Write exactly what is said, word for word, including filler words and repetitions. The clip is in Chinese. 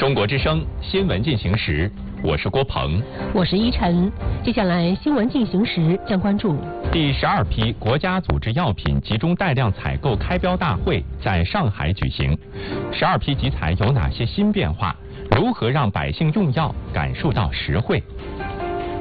中国之声新闻进行时，我是郭鹏， 我是依晨。接下来新闻进行时将关注第十二批国家组织药品集中带量采购开标大会在上海举行。十二批集采有哪些新变化？如何让百姓用药感受到实惠？